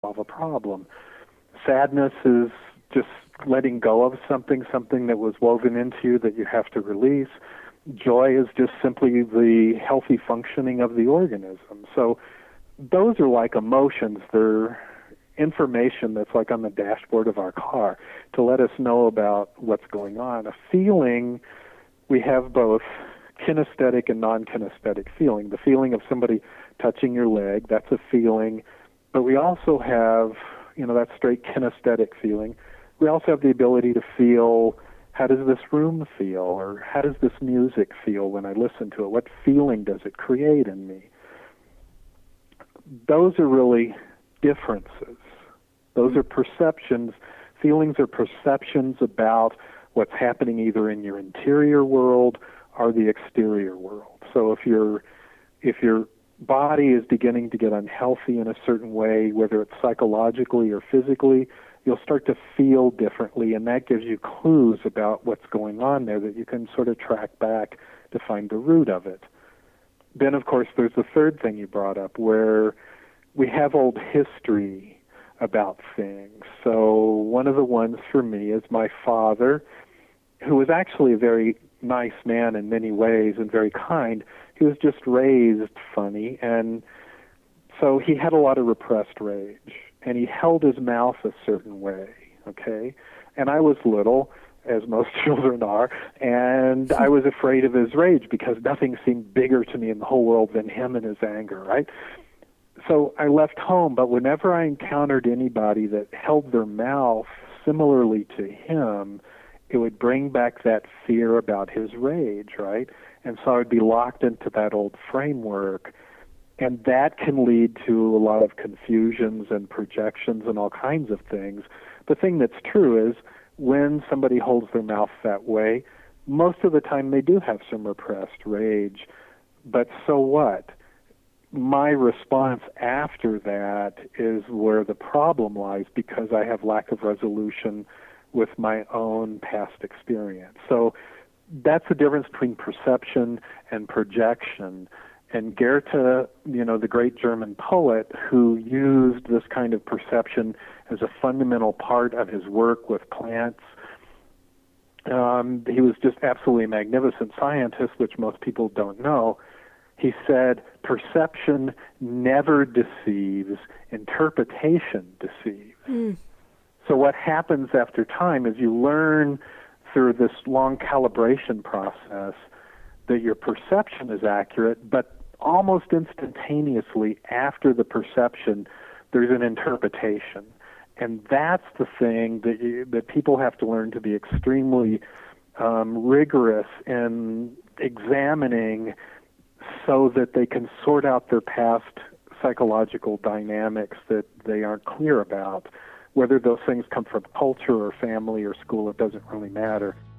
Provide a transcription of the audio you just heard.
solve a problem. Sadness is just letting go of something that was woven into you that you have to release. Joy is just simply the healthy functioning of the organism. So those are like emotions. They're information that's like on the dashboard of our car to let us know about what's going on. A feeling, we have both kinesthetic and non-kinesthetic feeling. The feeling of somebody touching your leg, that's a feeling. But we also have, that straight kinesthetic feeling. We also have the ability to feel, how does this room feel? Or how does this music feel when I listen to it? What feeling does it create in me? Those are really differences. Those are perceptions. Feelings are perceptions about what's happening either in your interior world or the exterior world. So if your body is beginning to get unhealthy in a certain way, whether it's psychologically or physically, you'll start to feel differently, and that gives you clues about what's going on there that you can sort of track back to find the root of it. Then, of course, there's the third thing you brought up, where we have old history about things. So one of the ones for me is my father, who was actually a very nice man in many ways and very kind. He was just raised funny, and so he had a lot of repressed rage, and he held his mouth a certain way, okay? And I was little, as most children are, and I was afraid of his rage because nothing seemed bigger to me in the whole world than him and his anger, right? So I left home, but whenever I encountered anybody that held their mouth similarly to him, it would bring back that fear about his rage, right? And so I would be locked into that old framework, and that can lead to a lot of confusions and projections and all kinds of things. The thing that's true is when somebody holds their mouth that way, most of the time they do have some repressed rage, but so what? My response after that is where the problem lies, because I have lack of resolution with my own past experience. So that's the difference between perception and projection. And Goethe, the great German poet who used this kind of perception as a fundamental part of his work with plants, he was just absolutely a magnificent scientist, which most people don't know. He said, perception never deceives, interpretation deceives. Mm. So what happens after time is you learn through this long calibration process that your perception is accurate, but almost instantaneously after the perception, there's an interpretation. And that's the thing that people have to learn to be extremely rigorous in examining, so that they can sort out their past psychological dynamics that they aren't clear about. Whether those things come from culture or family or school, it doesn't really matter.